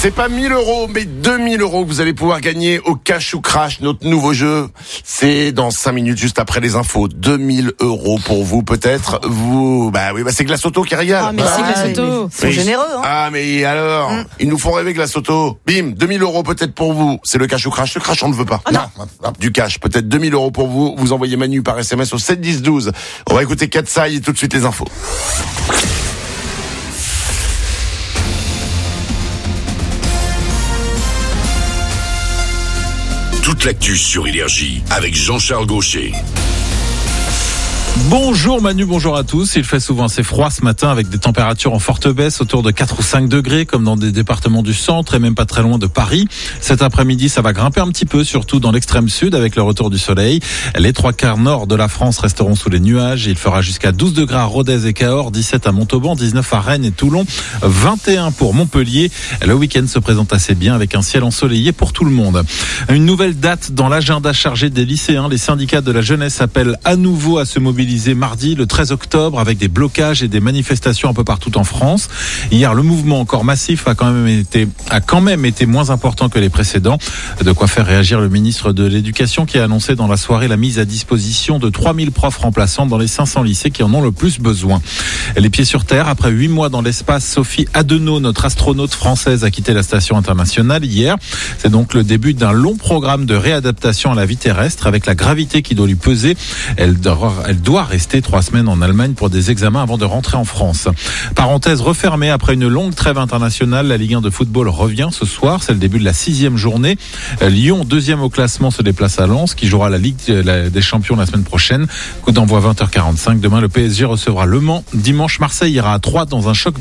C'est pas 1 000 €, mais 2 000 € que vous allez pouvoir gagner au Cash ou Crash, notre nouveau jeu. C'est dans 5 minutes, juste après les infos. 2 000 € pour vous, peut-être. Vous, c'est Glace Auto qui régale. Ah, merci Glace Auto. Ils sont généreux, hein. Ah, mais alors, ils nous font rêver, Glace Auto. Bim, 2 000 € peut-être pour vous. C'est le Cash ou Crash. Le Crash, on ne veut pas. Non. Du cash, peut-être 2 000 € pour vous. Vous envoyez Manu par SMS au 7 10 12. On va écouter Katsai et tout de suite les infos. Toute l'actu sur Énergie avec Jean-Charles Gaucher. Bonjour Manu, bonjour à tous. Il fait souvent assez froid ce matin avec des températures en forte baisse autour de 4 ou 5 degrés comme dans des départements du centre et même pas très loin de Paris. Cet après-midi, ça va grimper un petit peu, surtout dans l'extrême sud avec le retour du soleil. Les 3/4 nord de la France resteront sous les nuages. Il fera jusqu'à 12 degrés à Rodez et Cahors, 17 à Montauban, 19 à Rennes et Toulon, 21 pour Montpellier. Le week-end se présente assez bien avec un ciel ensoleillé pour tout le monde. Une nouvelle date dans l'agenda chargé des lycéens. Les syndicats de la jeunesse appellent à nouveau à se mobiliser mardi, le 13 octobre, avec des blocages et des manifestations un peu partout en France. Hier, le mouvement encore massif a quand même été moins important que les précédents. De quoi faire réagir le ministre de l'Éducation qui a annoncé dans la soirée la mise à disposition de 3000 profs remplaçants dans les 500 lycées qui en ont le plus besoin. Les pieds sur terre, après 8 mois dans l'espace, Sophie Adenau, notre astronaute française, a quitté la station internationale hier. C'est donc le début d'un long programme de réadaptation à la vie terrestre avec la gravité qui doit lui peser. Elle doit rester 3 semaines en Allemagne pour des examens avant de rentrer en France. Parenthèse refermée, après une longue trêve internationale, la Ligue 1 de football revient ce soir. C'est le début de la 6e journée. Lyon, 2e au classement, se déplace à Lens, qui jouera la Ligue des Champions la semaine prochaine. Coup d'envoi 20h45. Demain, le PSG recevra Le Mans. Dimanche, Marseille ira à Troyes dans un choc